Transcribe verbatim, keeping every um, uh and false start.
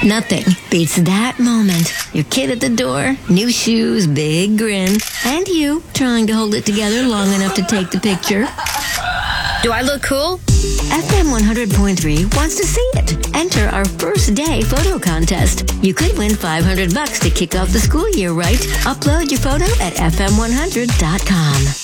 Nothing beats that moment. Your kid at the door, new shoes, big grin, and you trying to hold it together long enough to take the picture. Do I look cool? F M one hundred point three wants to see it. Enter our first day photo contest. You could win five hundred bucks to kick off the school year, right? Upload your photo at f m one hundred dot com.